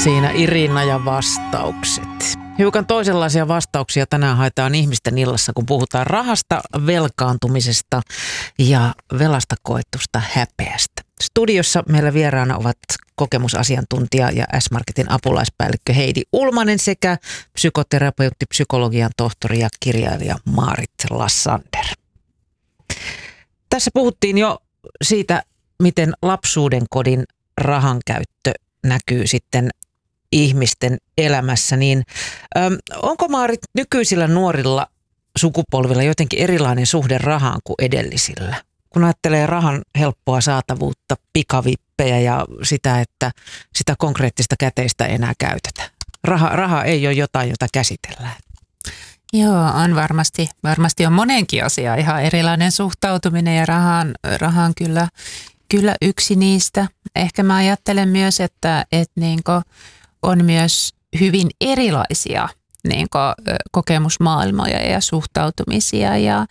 Siinä Irina ja vastaukset. Hiukan toisenlaisia vastauksia tänään haetaan ihmisten illassa, kun puhutaan rahasta, velkaantumisesta ja velasta koetusta häpeästä. Studiossa meillä vieraana ovat kokemusasiantuntija ja S-Marketin apulaispäällikkö Heidi Ulmanen sekä psykoterapeutti, psykologian tohtori ja kirjailija Maarit Lassander. Tässä puhuttiin jo siitä, miten lapsuuden kodin rahankäyttö näkyy sitten ihmisten elämässä, niin onko Maarit nykyisillä nuorilla sukupolvilla jotenkin erilainen suhde rahaan kuin edellisillä? Kun ajattelee rahan helppoa saatavuutta, pikavippejä ja sitä, että sitä konkreettista käteistä ei enää käytetä. Raha ei ole jotain, jota käsitellään. Joo, on varmasti on monenkin asia ihan erilainen suhtautuminen ja rahaan kyllä yksi niistä. Ehkä mä ajattelen myös, että niinku on myös hyvin erilaisia niinku kokemusmaailmoja ja suhtautumisia ja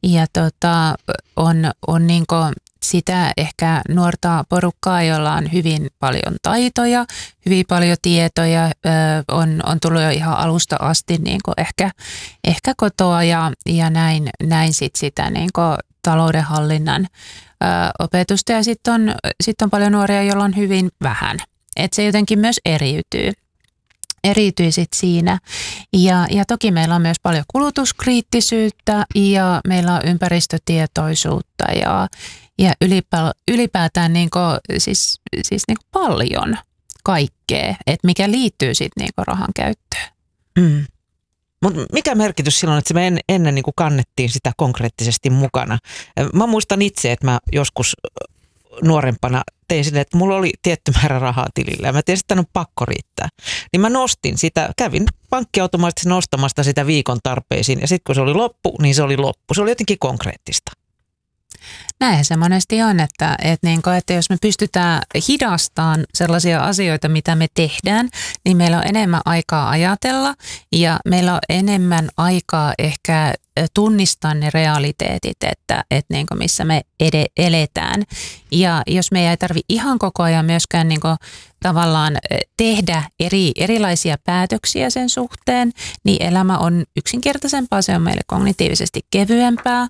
on niinku sitä ehkä nuorta porukkaa, jolla on hyvin paljon taitoja, hyvin paljon tietoja, on tullut jo ihan alusta asti niinku ehkä kotoa ja näin sitä niinku taloudenhallinnan opetusta ja sitten on paljon nuoria, joilla on hyvin vähän. Että se jotenkin myös eriytyy sit siinä. Ja toki meillä on myös paljon kulutuskriittisyyttä ja meillä on ympäristötietoisuutta ja ylipäätään siis paljon kaikkea, että mikä liittyy sitten rahan käyttöön. Mm. Mutta mikä merkitys silloin, että me ennen niin kuin kannettiin sitä konkreettisesti mukana? Mä muistan itse, että mä joskus nuorempana tein silleen, että mulla oli tietty määrä rahaa tilillä ja mä tiesin, että on pakko riittää. Niin mä nostin sitä, kävin pankkiautomaattisesti nostamasta sitä viikon tarpeisiin ja sitten kun se oli loppu, niin se oli loppu. Se oli jotenkin konkreettista. Näinhän se monesti on, että jos me pystytään hidastamaan sellaisia asioita, mitä me tehdään, niin meillä on enemmän aikaa ajatella ja meillä on enemmän aikaa ehkä tunnistaa ne realiteetit, että missä me eletään. Ja jos me ei tarvitse ihan koko ajan myöskään tavallaan tehdä erilaisia päätöksiä sen suhteen, niin elämä on yksinkertaisempaa, se on meille kognitiivisesti kevyempää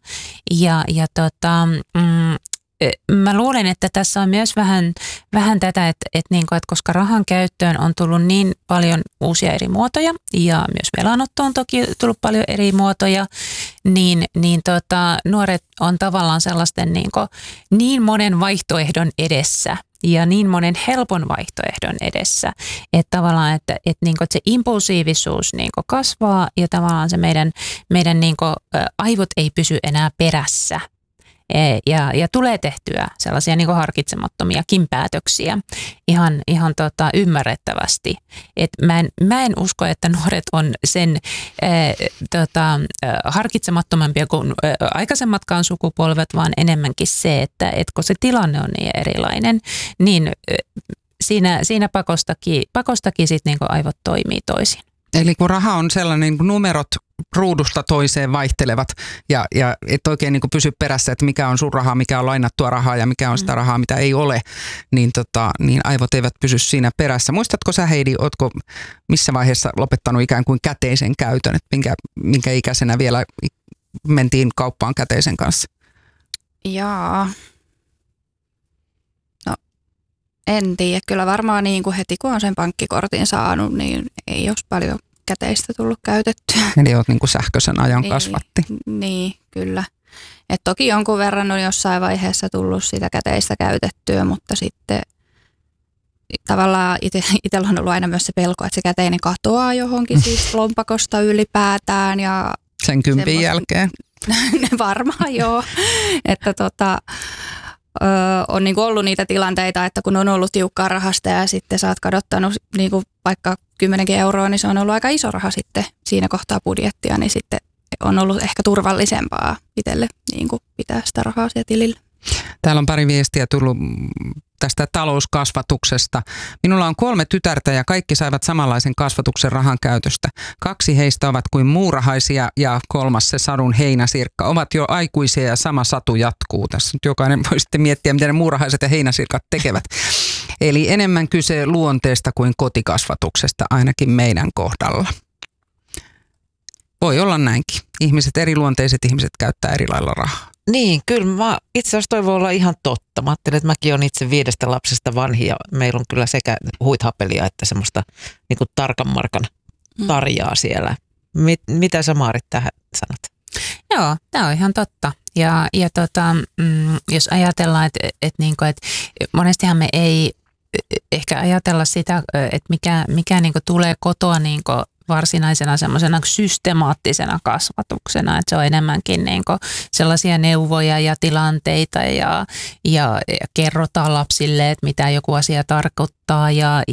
mä luulen, että tässä on myös vähän tätä, että koska rahan käyttöön on tullut niin paljon uusia eri muotoja ja myös velanotto on toki tullut paljon eri muotoja, niin nuoret on tavallaan sellaisten niin monen vaihtoehdon edessä ja niin monen helpon vaihtoehdon edessä, että tavallaan, että se impulsiivisuus kasvaa ja tavallaan se meidän aivot ei pysy enää perässä. Ja tulee tehtyä sellaisia harkitsemattomiakin päätöksiä ihan ymmärrettävästi. Et mä en usko, että nuoret on sen harkitsemattomampia kuin aikaisemmatkaan sukupolvet, vaan enemmänkin se, että kun se tilanne on niin erilainen, niin siinä pakostakin sit aivot toimii toisin. Eli kun raha on sellainen, kun numerot ruudusta toiseen vaihtelevat ja et oikein pysy perässä, että mikä on sun rahaa, mikä on lainattua rahaa ja mikä on sitä rahaa, mitä ei ole, niin aivot eivät pysy siinä perässä. Muistatko sä, Heidi, ootko missä vaiheessa lopettanut ikään kuin käteisen käytön, että minkä ikäisenä vielä mentiin kauppaan käteisen kanssa? Jaa. No, en tiedä. Kyllä varmaan heti kun on sen pankkikortin saanut, niin ei olisi paljon käteistä tullut käytettyä. Eli olet sähköisen ajan kasvatti. Niin, kyllä. Et toki jonkun verran on jossain vaiheessa tullut sitä käteistä käytettyä, mutta sitten tavallaan itsellä on ollut aina myös se pelko, että se käteinen katoaa johonkin siis lompakosta ylipäätään. Ja sen 10 jälkeen. Varmaan joo. Että on ollut niitä tilanteita, että kun on ollut tiukkaa rahasta ja sitten sä oot kadottanut vaikka 10 euroa, niin se on ollut aika iso raha sitten siinä kohtaa budjettia, niin sitten on ollut ehkä turvallisempaa itselle pitää sitä rahaa siellä tilillä. Täällä on pari viestiä tullut tästä talouskasvatuksesta. Minulla on 3 tytärtä ja kaikki saivat samanlaisen kasvatuksen rahan käytöstä. 2 heistä ovat kuin muurahaisia ja 3 se sadun heinäsirkka. Ovat jo aikuisia ja sama satu jatkuu. Tässä nyt jokainen voi sitten miettiä, mitä ne muurahaiset ja heinäsirkat tekevät. Eli enemmän kyse luonteesta kuin kotikasvatuksesta, ainakin meidän kohdalla. Voi olla näinkin. Eriluonteiset ihmiset käyttää eri lailla rahaa. Niin, kyllä. Itse asiassa toi voi olla ihan totta. Mä ajattelin, että mäkin olen itse 5 lapsesta vanhi ja meillä on kyllä sekä huithapelia että semmoista niin kuin tarkan markan tarjaa siellä. Mitä sä Maarit tähän sanot? Joo, tämä on ihan totta. Ja jos ajatellaan, että monestihan me ei ehkä ajatella sitä, että mikä niinku tulee kotoa niinku varsinaisena semmoisena systemaattisena kasvatuksena, että se on enemmänkin niinku sellaisia neuvoja ja tilanteita ja kerrotaan lapsille, että mitä joku asia tarkoittaa ja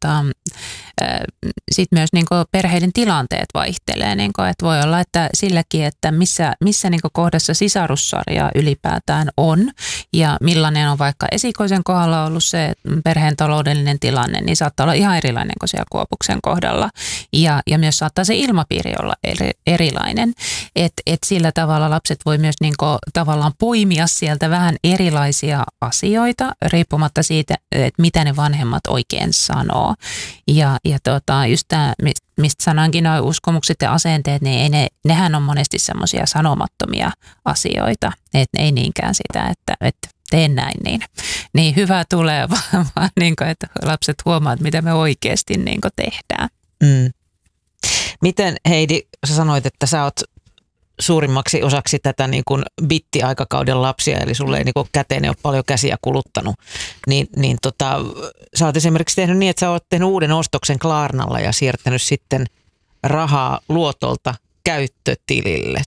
sitten myös niinku perheiden tilanteet vaihtelee, niinku, että voi olla, että silläkin, että missä niinku kohdassa sisarussarja ylipäätään on ja millainen on vaikka esikoisen kohdalla ollut se perheen taloudellinen tilanne, niin saattaa olla ihan erilainen kuin siellä Kuopuksen kohdalla ja myös saattaa se ilmapiiri olla erilainen, että sillä tavalla lapset voi myös niinku tavallaan poimia sieltä vähän erilaisia asioita riippumatta siitä, että mitä ne vanhemmat oikein sanoo. Ja just tämä, mistä sanankin nuo uskomukset ja asenteet, niin nehän on monesti semmoisia sanomattomia asioita, että ei niinkään sitä, että teen näin, niin hyvä tulee, vaan niin kuin, että lapset huomaavat, mitä me oikeasti niin kuin tehdään. Mm. Miten Heidi, sä sanoit, että sä oot suurimmaksi osaksi tätä niin kuin bitti-aikakauden lapsia, eli sulle ei niin kuin käteen ole paljon käsiä kuluttanut, niin sä oot esimerkiksi tehnyt niin, että sä oot tehnyt uuden ostoksen Klarnalla ja siirtänyt sitten rahaa luotolta käyttötilille.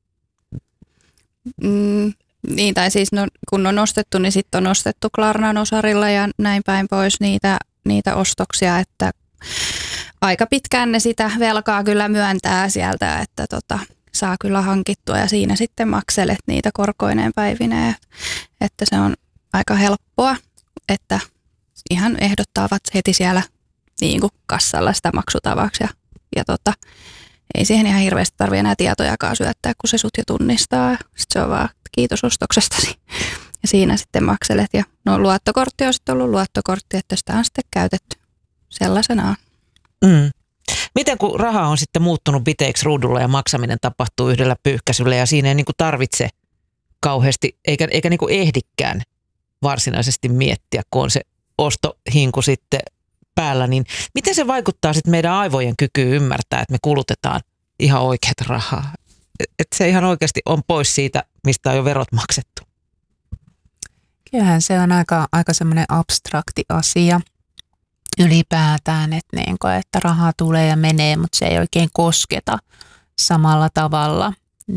Niin, tai siis kun on ostettu, niin sitten on ostettu Klarnan osarilla ja näin päin pois niitä ostoksia, että aika pitkään ne sitä velkaa kyllä myöntää sieltä, että saa kyllä hankittua ja siinä sitten makselet niitä korkoineen päivineen, että se on aika helppoa, että ihan ehdottavat heti siellä niin kuin kassalla sitä maksutavaksi ja ei siihen ihan hirveästi tarvitse enää tietojakaan syöttää, kun se sut jo tunnistaa. Sitten se on vaan kiitos ostoksestasi ja siinä sitten makselet ja luottokortti on sitten ollut luottokortti, että sitä on sitten käytetty sellaisenaan. Mm. Miten kun raha on sitten muuttunut biteiksi ruudulla ja maksaminen tapahtuu yhdellä pyyhkäisyllä ja siinä ei niin kuin tarvitse kauheasti eikä niin kuin ehdikään varsinaisesti miettiä, kun on se ostohinku sitten päällä, niin miten se vaikuttaa sitten meidän aivojen kykyyn ymmärtää, että me kulutetaan ihan oikeat rahaa? Että se ihan oikeasti on pois siitä, mistä on jo verot maksettu. Kyllähän se on aika semmoinen abstrakti asia ylipäätään, että rahaa tulee ja menee, mutta se ei oikein kosketa samalla tavalla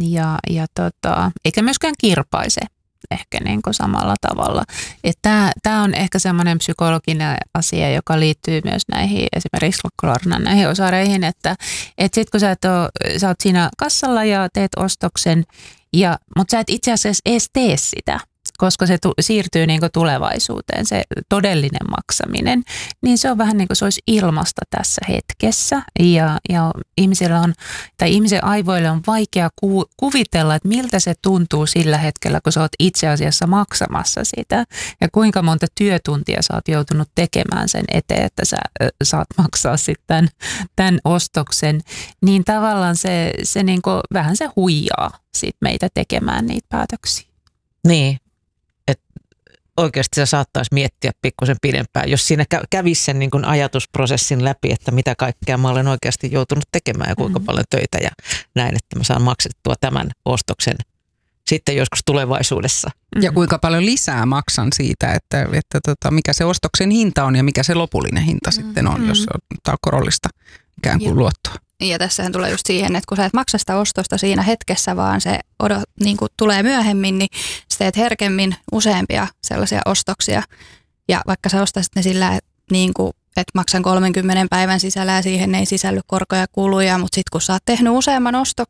eikä myöskään kirpaise ehkä samalla tavalla. Tämä on ehkä semmoinen psykologinen asia, joka liittyy myös näihin esimerkiksi Klarnan näihin osareihin, että sit kun sä oot siinä kassalla ja teet ostoksen, mutta sä et itse asiassa edes tee sitä, koska se siirtyy tulevaisuuteen, se todellinen maksaminen, niin se on vähän niin kuin se olisi ilmasta tässä hetkessä. Ja ihmisen aivoille on vaikea kuvitella, että miltä se tuntuu sillä hetkellä, kun sä oot itse asiassa maksamassa sitä. Ja kuinka monta työtuntia sä oot joutunut tekemään sen eteen, että sä saat maksaa sitten tämän ostoksen. Niin tavallaan se niin kuin, vähän se huijaa sit meitä tekemään niitä päätöksiä. Niin. Oikeasti se saattaisi miettiä pikkusen pidempään, jos siinä kävisi sen niin kuin ajatusprosessin läpi, että mitä kaikkea mä olen oikeasti joutunut tekemään ja kuinka paljon töitä ja näin, että mä saan maksettua tämän ostoksen sitten joskus tulevaisuudessa. Ja kuinka paljon lisää maksan siitä, että mikä se ostoksen hinta on ja mikä se lopullinen hinta sitten on, jos ottaa korollista ikään kuin luottoa. Ja tässähän tulee just siihen, että kun sä et maksa sitä ostosta siinä hetkessä, vaan se niin kuin tulee myöhemmin, niin sä teet herkemmin useampia sellaisia ostoksia. Ja vaikka sä ostaisit ne sillä, niin kuin, että maksan 30 päivän sisällä ja siihen ei sisälly korkoja kuluja, mutta sitten kun sä oot tehnyt useamman ostoksen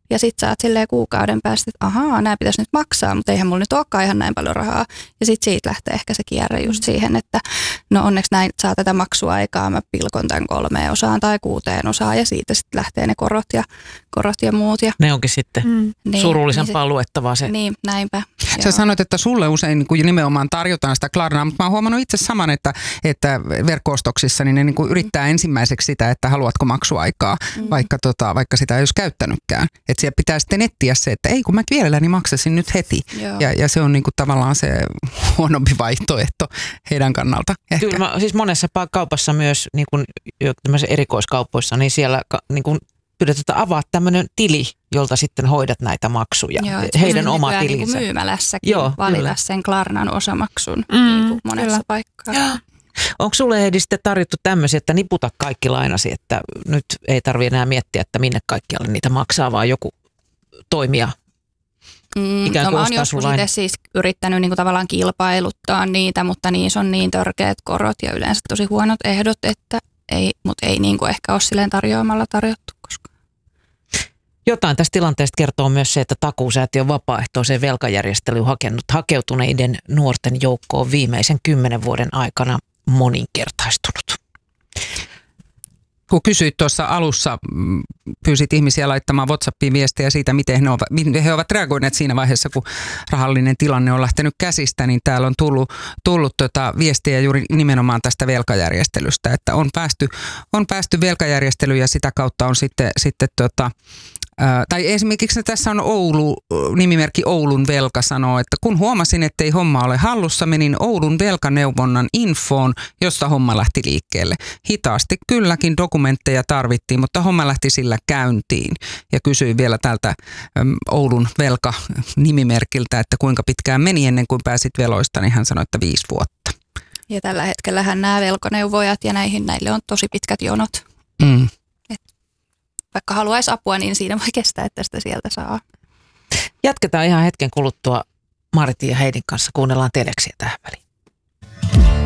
Ja sit sä oot silleen kuukauden päästä, että ahaa, nämä pitäisi nyt maksaa, mutta eihän mulla nyt olekaan ihan näin paljon rahaa. Ja sit siitä lähtee ehkä se kierre just siihen, että no onneksi näin saa tätä maksuaikaa, mä pilkon tämän 3 osaan tai 6 osaan ja siitä sitten lähtee ne korot ja muut. Ja ne onkin sitten surullisempaa luettavaa se. Niin, näinpä. Sä sanoit, että sulle usein niin kuin nimenomaan tarjotaan sitä Klarnaa, mutta mä oon huomannut itse saman, että verkko-ostoksissa niin ne niin kuin yrittää ensimmäiseksi sitä, että haluatko maksuaikaa, vaikka sitä ei olisi käyttänytkään. Että siellä pitää sitten etsiä se, että ei kun mä mielelläni maksasin nyt heti. Ja se on niin kuin tavallaan se huonompi vaihtoehto heidän kannalta. Ehkä. Kyllä siis monessa kaupassa myös niin kuin erikoiskaupoissa, niin siellä niin kuin pyydetään, että avaa tämmöinen tili, jolta sitten hoidat näitä maksuja. Joo, heidän oma tilinsä. Niin myymälässäkin valita kyllä sen Klarnan osamaksun niin kuin monessa paikkaa. Onko sulle Heidi sitten tarjottu tämmöisiä, että niputa kaikki lainasi, että nyt ei tarvitse enää miettiä, että minne kaikkialle niitä maksaa, vaan joku toimija ikään kuin mä oon joskus itse siis yrittänyt niin kuin tavallaan kilpailuttaa niitä, mutta niissä on niin törkeät korot ja yleensä tosi huonot ehdot, että mutta ei niin kuin ehkä ole silleen tarjoamalla tarjottu koskaan. Jotain tästä tilanteesta kertoo myös se, että Takuusäätiön vapaaehtoiseen velkajärjestelyyn hakeutuneiden nuorten joukko on viimeisen 10 vuoden aikana moninkertaistunut. Kun kysyit tuossa alussa, pyysit ihmisiä laittamaan WhatsAppiin viestejä siitä, miten he ovat reagoineet siinä vaiheessa, kun rahallinen tilanne on lähtenyt käsistä, niin täällä on tullut viestiä juuri nimenomaan tästä velkajärjestelystä, että on päästy velkajärjestelyyn ja sitä kautta on sitten tai esimerkiksi tässä on nimimerkki Oulun velka sanoo, että kun huomasin, ettei homma ole hallussa, menin Oulun velkaneuvonnan infoon, jossa homma lähti liikkeelle. Hitaasti kylläkin dokumentteja tarvittiin, mutta homma lähti sillä käyntiin. Ja kysyin vielä tältä Oulun velka-nimimerkiltä, että kuinka pitkään meni ennen kuin pääsit veloista, niin hän sanoi, että 5 vuotta. Ja tällä hetkellähän nämä velkaneuvojat ja näille on tosi pitkät jonot. Vaikka haluaisi apua, niin siinä voi kestää, että sitä sieltä saa. Jatketaan ihan hetken kuluttua Martin ja Heidin kanssa. Kuunnellaan teleksiä tähän väliin.